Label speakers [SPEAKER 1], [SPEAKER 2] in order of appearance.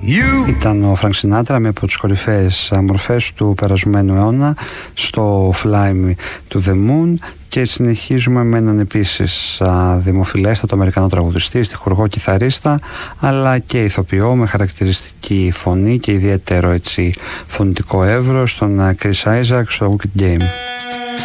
[SPEAKER 1] Ήταν ο Φρανκ Σινάτρα, μία από τις κορυφαίες μορφές του περασμένου αιώνα, στο Fly Me to the Moon. Και συνεχίζουμε με έναν επίσης δημοφιλέστατο Αμερικανό τραγουδιστή, στιχουργό, κιθαρίστα, αλλά και ηθοποιό με χαρακτηριστική φωνή και ιδιαίτερο φωνητικό εύρος, τον Chris Isaak στο Wicked Game.